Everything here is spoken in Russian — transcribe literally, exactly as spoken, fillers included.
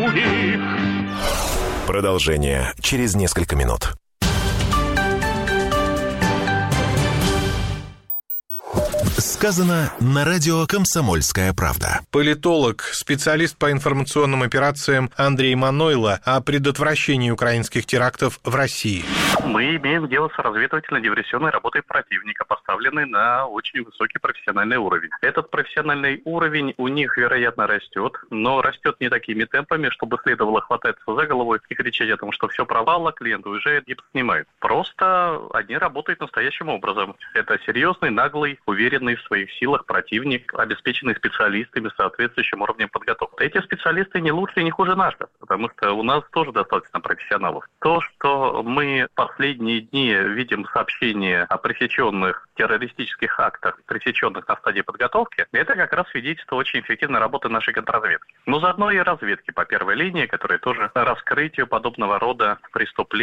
них. Продолжение через несколько минут. Сказано на радио «Комсомольская правда». Политолог, специалист по информационным операциям Андрей Манойло о предотвращении украинских терактов в России. Мы имеем дело с разведывательно-диверсионной работой противника, поставленной на очень высокий профессиональный уровень. Этот профессиональный уровень у них, вероятно, растет, но растет не такими темпами, чтобы следовало хвататься за голову и кричать о том, что все провало, клиент уезжает, гипс снимает. Просто они работают настоящим образом. Это серьезный, наглый, уверенный в своих силах противник, обеспеченный специалистами с соответствующим уровнем подготовки. Эти специалисты не лучше и не хуже наших, потому что у нас тоже достаточно профессионалов. То, что мы последние дни видим сообщения о пресеченных террористических актах, пресеченных на стадии подготовки, это как раз свидетельство очень эффективной работы нашей контрразведки. Но заодно и разведки по первой линии, которые тоже раскрытию подобного рода преступлений